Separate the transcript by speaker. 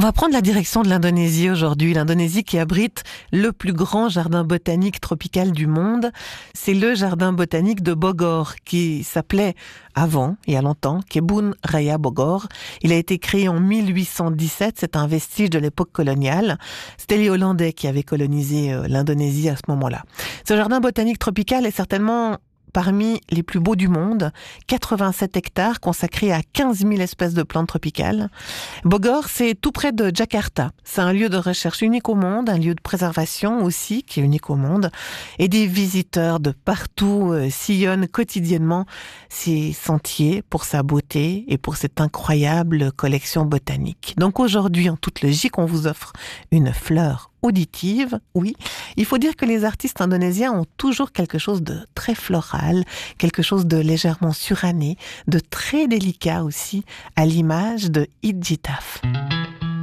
Speaker 1: va prendre la direction de l'Indonésie aujourd'hui. L'Indonésie qui abrite le plus grand jardin botanique tropical du monde. C'est le jardin botanique de Bogor qui s'appelait avant, il y a longtemps, Kebun Raya Bogor. Il a été créé en 1817. C'est un vestige de l'époque coloniale. C'était les Hollandais qui avaient colonisé l'Indonésie à ce moment-là. Ce jardin botanique tropical est certainement parmi les plus beaux du monde, 87 hectares consacrés à 15 000 espèces de plantes tropicales. Bogor, c'est tout près de Jakarta. C'est un lieu de recherche unique au monde, un lieu de préservation aussi qui est unique au monde. Et des visiteurs de partout sillonnent quotidiennement ces sentiers pour sa beauté et pour cette incroyable collection botanique. Donc aujourd'hui, en toute logique, on vous offre une fleur auditive, oui. Il faut dire que les artistes indonésiens ont toujours quelque chose de très floral, quelque chose de légèrement suranné, de très délicat aussi, à l'image de Idjitaf.